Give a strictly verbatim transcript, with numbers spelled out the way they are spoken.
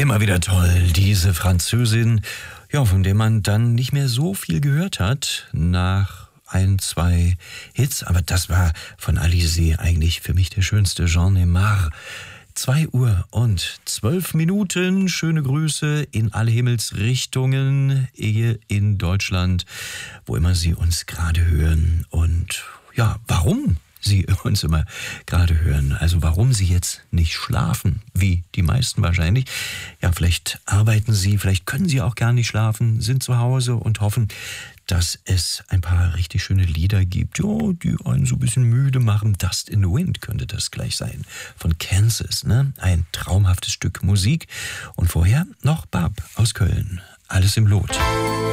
Immer wieder toll, diese Französin, ja, von der man dann nicht mehr so viel gehört hat nach ein, zwei Hits. Aber das war von Alizée eigentlich für mich der schönste, J'en ai marre. Zwei Uhr und zwölf Minuten. Schöne Grüße in alle Himmelsrichtungen hier in Deutschland, wo immer Sie uns gerade hören. Und ja, warum Sie uns immer gerade hören. Also warum Sie jetzt nicht schlafen, wie die meisten wahrscheinlich. Ja, vielleicht arbeiten Sie, vielleicht können Sie auch gar nicht schlafen, sind zu Hause und hoffen, dass es ein paar richtig schöne Lieder gibt, ja, die einen so ein bisschen müde machen. Dust in the Wind könnte das gleich sein. Von Kansas, ne? Ein traumhaftes Stück Musik. Und vorher noch Bab aus Köln. Alles im Lot.